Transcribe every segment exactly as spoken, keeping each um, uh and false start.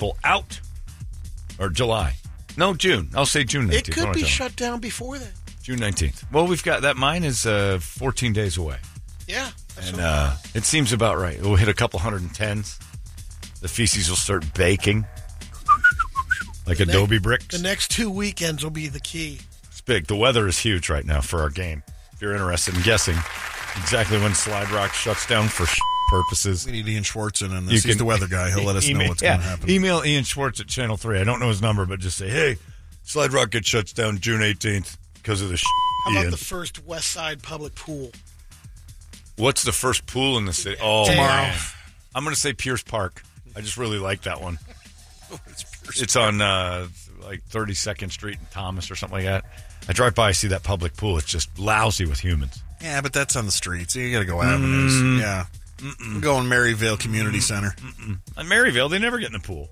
people out. Or July. No, June. I'll say June nineteenth. It could be shut down before then. June nineteenth. Well, we've got that. Mine is uh, fourteen days away. Yeah. And uh, it seems about right. We'll hit a couple hundred and tens. The feces will start baking like the adobe next, bricks. The next two weekends will be the key. It's big. The weather is huge right now for our game. If you're interested in guessing exactly when Slide Rock shuts down for sh- purposes. We need Ian Schwartz in on this. He's the weather guy. He'll let us email, know what's yeah, going to happen. Email Ian Schwartz at Channel three. I don't know his number, but just say, hey, Slide Rock gets shuts down June eighteenth because of the sh**. How about Ian. the first West Side public pool? What's the first pool in the city? Oh, Tomorrow. man. I'm going to say Pierce Park. I just really like that one. it's, it's on uh, like thirty-second Street in Thomas or something like that. I drive by, I see that public pool. It's just lousy with humans. Yeah, but that's on the streets. You got to go avenues. Mm. Yeah. Mm-mm. We're going Maryvale Community Center. Mm-mm. On Maryvale, they never get in the pool.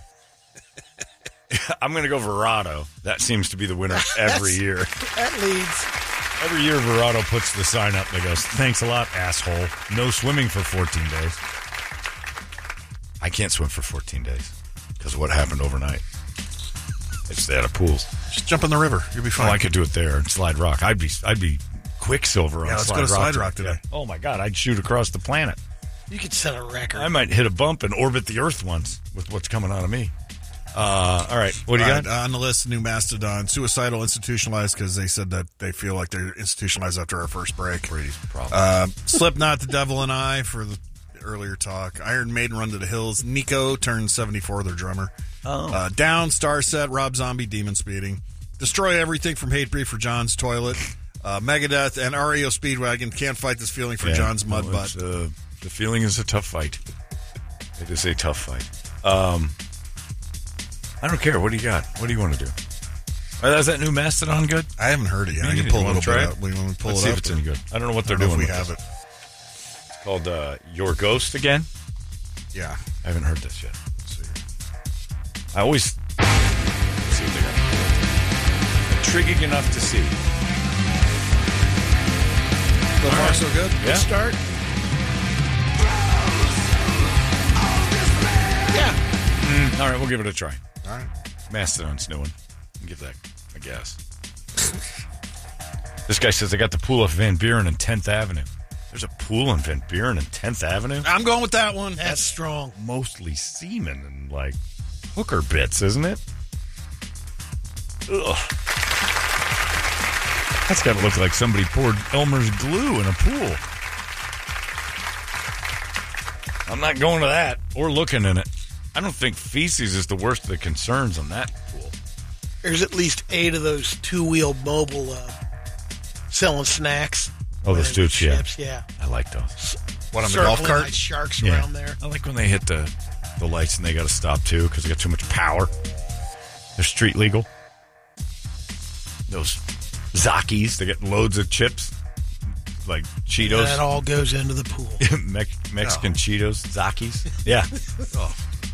I'm going to go Verado. That seems to be the winner every year. That leads. Every year, Verado puts the sign up that goes, thanks a lot, asshole. No swimming for fourteen days. I can't swim for fourteen days because of what happened overnight. It's out of pools. Just jump in the river. You'll be fine. Oh, I could do it there in Slide Rock. I'd be I'd be Quicksilver on yeah, let's Slide go to Rock. Slide Rock today. Yeah. Oh, my God. I'd shoot across the planet. You could set a record. I might hit a bump and orbit the Earth once with what's coming out of me. Uh, all right. What do you all got? Right, on the list, New Mastodon. Suicidal, institutionalized because they said that they feel like they're institutionalized after our first break. Brady's problem. Uh, Slipknot, The Devil and I for the earlier talk. Iron Maiden, Run to the Hills. Nico turned seventy-four, their drummer. Oh. Uh, Down, Star Set, Rob Zombie, Demon Speeding. Destroy Everything from Hatebreed for John's Toilet. Uh, Megadeth and R E O Speedwagon, Can't Fight This Feeling for yeah. John's Mud no, Butt. Uh, the feeling is a tough fight. It is a tough fight. Um, I don't care. What do you got? What do you want to do? Uh, is that new Mastodon good? I haven't heard it yet. Me I can neither. pull a You wanna little bit try out. We want to pull Let's it see up. if it's any good. I don't know what I they're don't know doing. if we with have this. it. It's called uh, Your Ghost again. Yeah. I haven't heard this yet. Let's see. I always let's see what they got. Intriguing enough to see. So far, so good. Yeah. Good start. Yeah. Mm, all right, we'll give it a try. All right. Mastodon's new one. I'll give that a guess. This guy says I got the pool off Van Buren and tenth Avenue. There's a pool on Van Buren and tenth Avenue? I'm going with that one. That's strong. Mostly semen and, like, hooker bits, isn't it? Ugh. That's got to look like somebody poured Elmer's glue in a pool. I'm not going to that or looking in it. I don't think feces is the worst of the concerns on that pool. There's at least eight of those two-wheeled mobile uh, selling snacks. Oh, those dudes, yeah. Ships, yeah. I like those. What, on the golf Circling cart? like sharks Yeah. around there. I like when they hit the, the lights and they got to stop, too, because they got too much power. They're street legal. Those Zakis, they get loads of chips, like Cheetos. That all goes into the pool. Mex- Mexican Cheetos, Zakis. Yeah. Oh.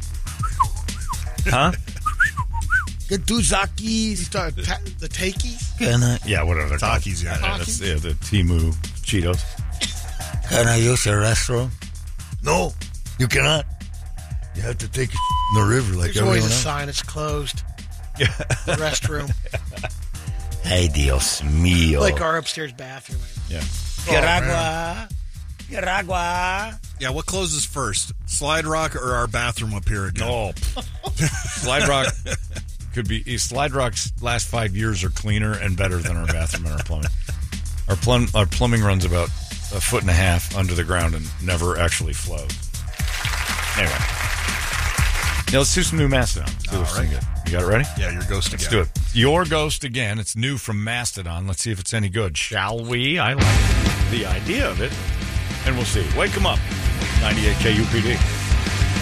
Huh? Get two Zakis. Ta- ta- the Takis? Can I? Yeah, whatever they're called. Takis, yeah. Yeah, that's, yeah, the Temu Cheetos. Can I use your restroom? No, You cannot. You have to take a in the river like There's always everyone a else. sign it's closed. Yeah. The restroom. Hey, Dios mío. Like our upstairs bathroom. Yeah. Piragua. Piragua. Yeah, what closes first? Slide Rock or our bathroom up here again? No. Slide Rock could be. Slide Rock's last five years are cleaner and better than our bathroom and our plumbing. Our plum, our plumbing runs about a foot and a half under the ground and never actually flows. Anyway. Yeah, let's do some new Mastodon. Let's do All this right. thing. You got it ready? Yeah, your ghost Let's again. do it. Your Ghost again. It's new from Mastodon. Let's see if it's any good. Shall we? I like the idea of it. And we'll see. Wake 'em up. ninety-eight K U P D.